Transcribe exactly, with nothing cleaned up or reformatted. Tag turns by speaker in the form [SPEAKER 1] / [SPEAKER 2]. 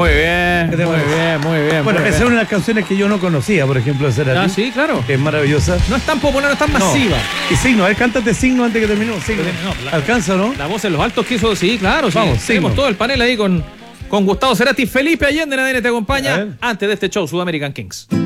[SPEAKER 1] Muy bien, muy bien, muy bien.
[SPEAKER 2] Bueno,
[SPEAKER 1] muy
[SPEAKER 2] esa
[SPEAKER 1] bien.
[SPEAKER 2] es una de las canciones que yo no conocía, por ejemplo, de Cerati.
[SPEAKER 1] Ah, sí, claro.
[SPEAKER 2] Que es maravillosa.
[SPEAKER 1] No es tan popular, no es tan masiva.
[SPEAKER 2] No. Y Signo, a ver, cántate Signo antes que terminemos. Signo.
[SPEAKER 1] No, la-
[SPEAKER 2] ¿Alcanza o no?
[SPEAKER 1] La voz en los altos que hizo, sí, claro. Sí.
[SPEAKER 2] Vamos,
[SPEAKER 1] Tenemos
[SPEAKER 2] Signo.
[SPEAKER 1] todo el panel ahí con, con Gustavo Cerati. Felipe Allende en A D N te
[SPEAKER 2] A
[SPEAKER 1] acompaña
[SPEAKER 2] ver.
[SPEAKER 1] antes de este show Sudamerican Kings.